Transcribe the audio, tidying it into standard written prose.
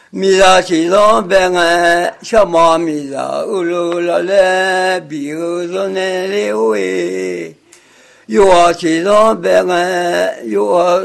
米拉西罗边个小妈米拉乌鲁拉嘞，比如说那里位，有啊西罗边个有啊